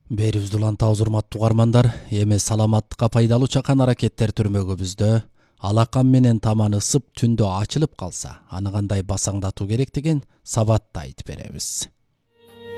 Берибизди улантабыз урматтуу угармандар. Эми саламаттыкка пайдалуу чакан аракеттер түрмөгүбүздө алакан менен таманы ысып түндө ачылып калса, аны кандай басаңдатуу керек деген сабатты айтып беребиз.